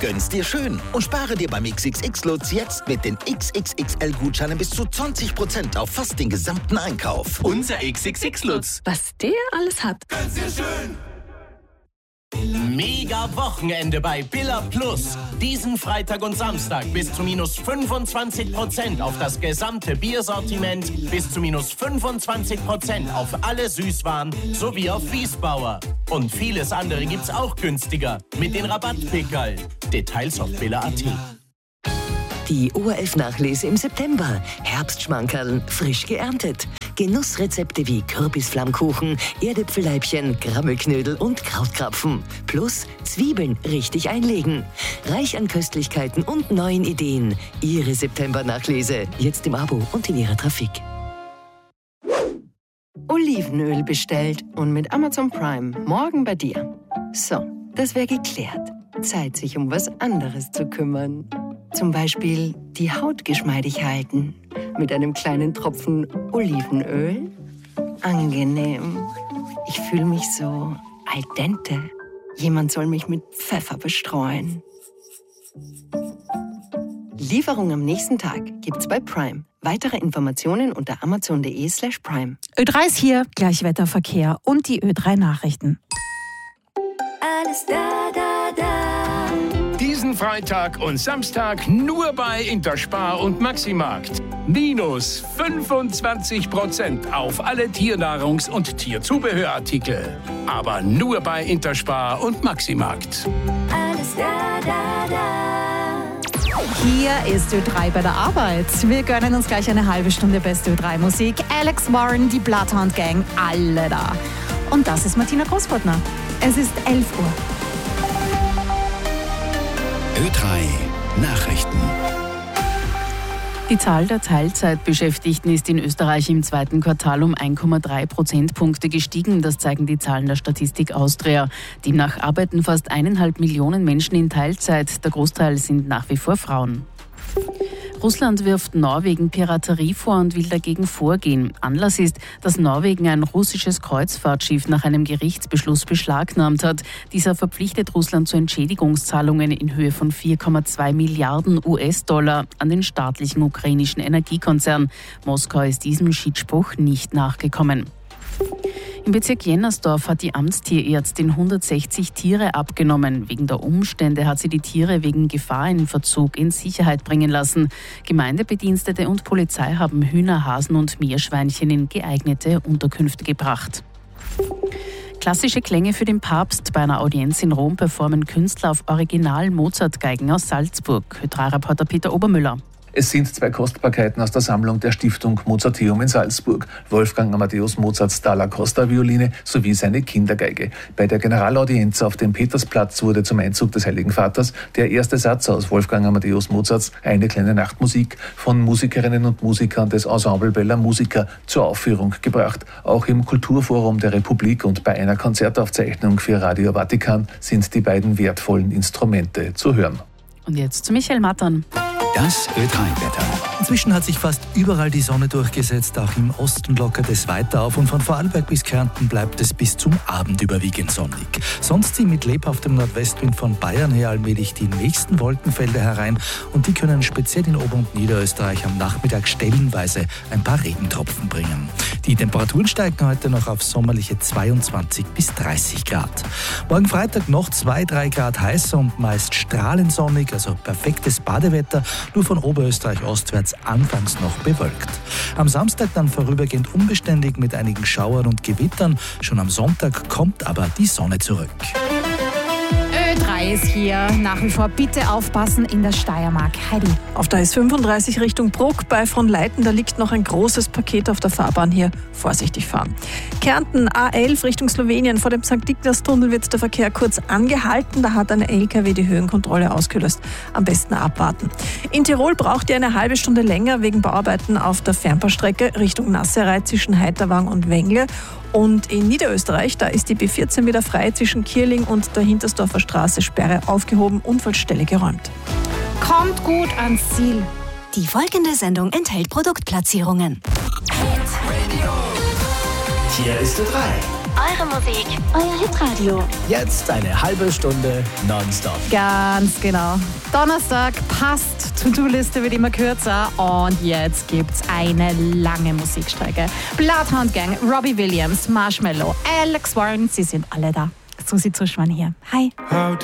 Gönn's dir schön und spare dir beim XXX-Lutz jetzt mit den XXXL-Gutscheinen bis zu 20% auf fast den gesamten Einkauf. Unser XXX-Lutz. Was der alles hat. Gönn's dir schön. Mega Wochenende bei Billa Plus. Diesen Freitag und Samstag bis zu minus 25% auf das gesamte Biersortiment, bis zu minus 25% auf alle Süßwaren sowie auf Wiesbauer. Und vieles andere gibt's auch günstiger mit den Rabattpickerl. Details auf billa.at. Die ORF-Nachlese im September. Herbstschmankerln, frisch geerntet. Genussrezepte wie Kürbisflammkuchen, Erdäpfelleibchen, Grammelknödel und Krautkrapfen. Plus Zwiebeln richtig einlegen. Reich an Köstlichkeiten und neuen Ideen. Ihre September-Nachlese. Jetzt im Abo und in Ihrer Trafik. Olivenöl bestellt und mit Amazon Prime morgen bei dir. So, das wäre geklärt. Zeit, sich um was anderes zu kümmern. Zum Beispiel die Haut geschmeidig halten. Mit einem kleinen Tropfen Olivenöl. Angenehm. Ich fühle mich so al dente. Jemand soll mich mit Pfeffer bestreuen. Lieferung am nächsten Tag gibt's bei Prime. Weitere Informationen unter amazon.de/prime. Ö3 ist hier, Gleichwetterverkehr und die Ö3 Nachrichten. Alles da, da, da. Diesen Freitag und Samstag nur bei Interspar und Maximarkt. Minus 25% auf alle Tiernahrungs- und Tierzubehörartikel. Aber nur bei Interspar und Maximarkt. Alles da, da, da. Hier ist Ö3 bei der Arbeit. Wir gönnen uns gleich eine halbe Stunde beste Ö3-Musik. Alex Warren, die Bloodhound Gang, alle da. Und das ist Martina Großbordner. Es ist 11 Uhr. Ö3 Nachrichten. Die Zahl der Teilzeitbeschäftigten ist in Österreich im zweiten Quartal um 1,3 Prozentpunkte gestiegen. Das zeigen die Zahlen der Statistik Austria. Demnach arbeiten fast 1,5 Millionen Menschen in Teilzeit. Der Großteil sind nach wie vor Frauen. Russland wirft Norwegen Piraterie vor und will dagegen vorgehen. Anlass ist, dass Norwegen ein russisches Kreuzfahrtschiff nach einem Gerichtsbeschluss beschlagnahmt hat. Dieser verpflichtet Russland zu Entschädigungszahlungen in Höhe von 4,2 Milliarden US-Dollar an den staatlichen ukrainischen Energiekonzern. Moskau ist diesem Schiedsspruch nicht nachgekommen. Im Bezirk Jennersdorf hat die Amtstierärztin 160 Tiere abgenommen. Wegen der Umstände hat sie die Tiere wegen Gefahr in Verzug in Sicherheit bringen lassen. Gemeindebedienstete und Polizei haben Hühner, Hasen und Meerschweinchen in geeignete Unterkünfte gebracht. Klassische Klänge für den Papst. Bei einer Audienz in Rom performen Künstler auf Original-Mozart-Geigen aus Salzburg. Ö3-Reporter Peter Obermüller. Es sind zwei Kostbarkeiten aus der Sammlung der Stiftung Mozarteum in Salzburg. Wolfgang Amadeus Mozarts Dalla Costa Violine sowie seine Kindergeige. Bei der Generalaudienz auf dem Petersplatz wurde zum Einzug des Heiligen Vaters der erste Satz aus Wolfgang Amadeus Mozarts Eine kleine Nachtmusik von Musikerinnen und Musikern des Ensemble Bella Musica zur Aufführung gebracht. Auch im Kulturforum der Republik und bei einer Konzertaufzeichnung für Radio Vatikan sind die beiden wertvollen Instrumente zu hören. Und jetzt zu Michael Mattern. Das Ö3-Wetter. Inzwischen hat sich fast überall die Sonne durchgesetzt, auch im Osten lockert es weiter auf und von Vorarlberg bis Kärnten bleibt es bis zum Abend überwiegend sonnig. Sonst ziehen mit lebhaftem Nordwestwind von Bayern her allmählich die nächsten Wolkenfelder herein und die können speziell in Ober- und Niederösterreich am Nachmittag stellenweise ein paar Regentropfen bringen. Die Temperaturen steigen heute noch auf sommerliche 22 bis 30 Grad. Morgen Freitag noch 2-3 Grad heißer und meist strahlend sonnig, also perfektes Badewetter. Nur von Oberösterreich ostwärts anfangs noch bewölkt. Am Samstag dann vorübergehend unbeständig mit einigen Schauern und Gewittern. Schon am Sonntag kommt aber die Sonne zurück. Ö3 ist hier. Nach wie vor bitte aufpassen in der Steiermark. Heidi. Auf der S35 Richtung Bruck bei Fronleiten, da liegt noch ein großes Paket auf der Fahrbahn hier. Vorsichtig fahren. Kärnten A11 Richtung Slowenien. Vor dem St. Ignaz-Tunnel wird der Verkehr kurz angehalten. Da hat eine LKW die Höhenkontrolle ausgelöst. Am besten abwarten. In Tirol braucht ihr eine halbe Stunde länger wegen Bauarbeiten auf der Fernbahnstrecke Richtung Nasserei zwischen Heiterwang und Wengle. Und in Niederösterreich, da ist die B14 wieder frei zwischen Kierling und der Hintersdorfer Straße, Sperre aufgehoben, Unfallstelle geräumt. Kommt gut ans Ziel. Die folgende Sendung enthält Produktplatzierungen. Hier ist Ö3. Eure Musik, euer Hitradio. Jetzt eine halbe Stunde nonstop. Ganz genau. Donnerstag passt, To-Do-Liste wird immer kürzer und jetzt gibt's eine lange Musikstrecke. Bloodhound Gang, Robbie Williams, Marshmello, Alex Warren, sie sind alle da. Susi Zuschmann hier. Hi.